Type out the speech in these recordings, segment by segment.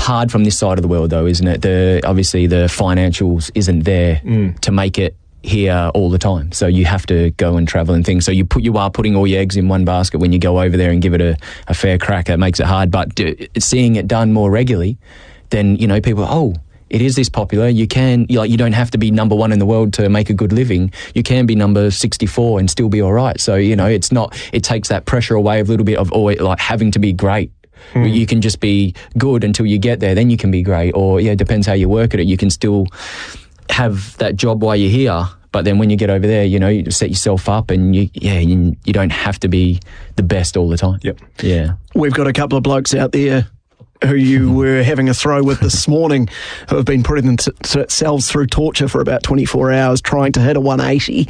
hard from this side of the world, though, isn't it? Obviously, the financials isn't there to make it here all the time. So you have to go and travel and things. So you are putting all your eggs in one basket when you go over there and give it a fair crack. That makes it hard. But seeing it done more regularly, then, you know, people, it is this popular. You don't have to be number one in the world to make a good living. You can be number 64 and still be all right. So, you know, it takes that pressure away a little bit of always like having to be great. You can just be good until you get there, then you can be great. Or, it depends how you work at it. You can still have that job while you're here. But then when you get over there, you know, you set yourself up and you don't have to be the best all the time. Yep. Yeah. We've got a couple of blokes out there who you were having a throw with this morning who have been putting themselves through torture for about 24 hours trying to hit a 180.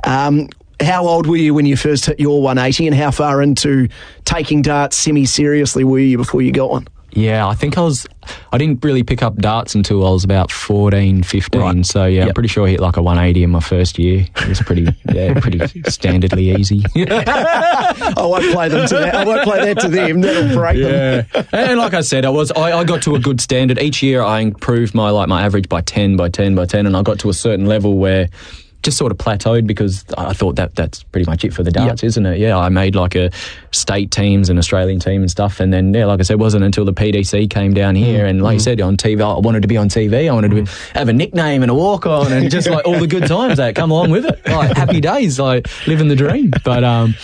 How old were you when you first hit your 180 and how far into taking darts semi-seriously were you before you got one? Yeah, I think I didn't really pick up darts until I was about 14, 15. Right. So, I'm pretty sure I hit like a 180 in my first year. It was pretty standardly easy. I won't play them to that. I won't play that to them. That'll break them. And like I said, I got to a good standard. Each year I improved my average by 10, and I got to a certain level where just sort of plateaued because I thought that's pretty much it for the darts, isn't it? Yeah, I made like a state teams and Australian team and stuff, and then like I said, it wasn't until the PDC came down here and like you said, on TV, I wanted to be on TV, I wanted to have a nickname and a walk on and just like all the good times that come along with it, like happy days, like living the dream. But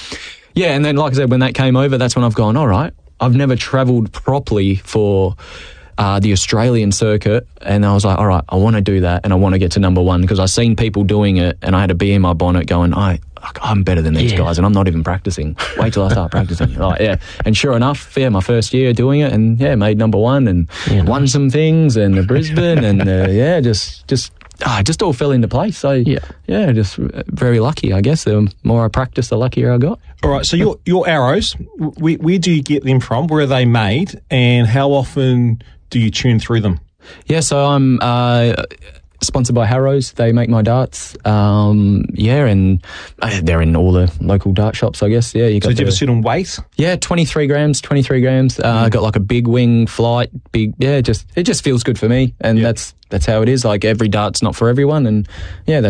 and then like I said, when that came over, that's when I've gone, all right, I've never travelled properly for the Australian circuit, and I was like, all right, I want to do that and I want to get to number one because I've seen people doing it and I had to be in my bonnet going, I'm better than these guys and I'm not even practicing. Wait till I start practicing. And sure enough, my first year doing it and made number one and won some things and the Brisbane and it just all fell into place. So just very lucky, I guess. The more I practiced, the luckier I got. All right, so your arrows, where do you get them from? Where are they made and how often do you tune through them? Yeah, so I'm sponsored by Harrows. They make my darts. And they're in all the local dart shops, I guess. Yeah. So did you ever sit on weight? Yeah, 23 grams. I got like a big wing flight. It just feels good for me. And that's how it is. Like every dart's not for everyone. And